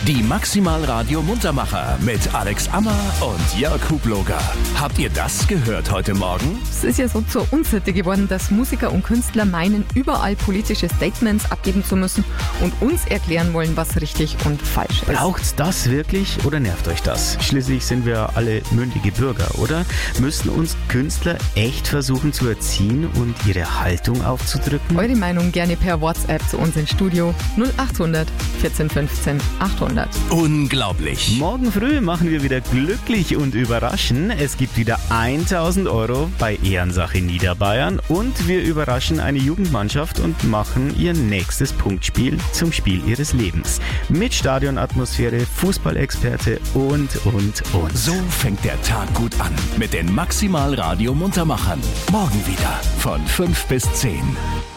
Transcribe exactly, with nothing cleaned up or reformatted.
Die Maximal Radio Muntermacher mit Alex Ammer und Jörg Hubloger. Habt ihr das gehört heute Morgen? Es ist ja so zur Unsitte geworden, dass Musiker und Künstler meinen, überall politische Statements abgeben zu müssen und uns erklären wollen, was richtig und falsch ist. Braucht's das wirklich oder nervt euch das? Schließlich sind wir alle mündige Bürger, oder? Müssen uns Künstler echt versuchen zu erziehen und ihre Haltung aufzudrücken? Eure Meinung gerne per WhatsApp zu uns ins Studio null acht hundert vierzehn fünfzehn achthundert. Unglaublich. Morgen früh machen wir wieder glücklich und überraschen. Es gibt wieder tausend Euro bei Ehrensache Niederbayern und wir überraschen eine Jugendmannschaft und machen ihr nächstes Punktspiel zum Spiel ihres Lebens. Mit Stadionatmosphäre, Fußballexperte und, und, und. So fängt der Tag gut an mit den Maximal Radio Muntermachern. Morgen wieder von fünf bis zehn.